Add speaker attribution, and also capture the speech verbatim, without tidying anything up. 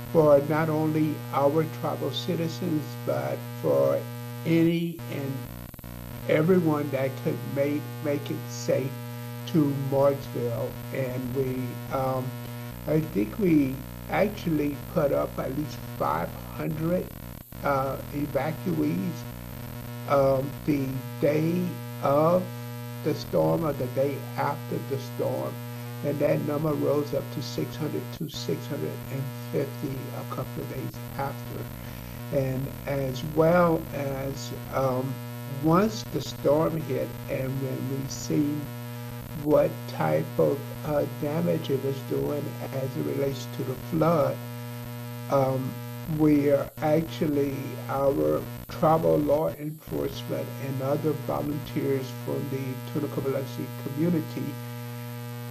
Speaker 1: for not only our tribal citizens, but for any and everyone that could make make it safe to Marksville. And we, um, I think we actually put up at least five hundred uh, evacuees um, the day of the storm or the day after the storm. And that number rose up to six hundred to six hundred fifty a couple of days after. And as well as um, once the storm hit and when we seen what type of uh, damage it was doing as it relates to the flood, um, we are actually, our tribal law enforcement and other volunteers from the Tunica Biloxi community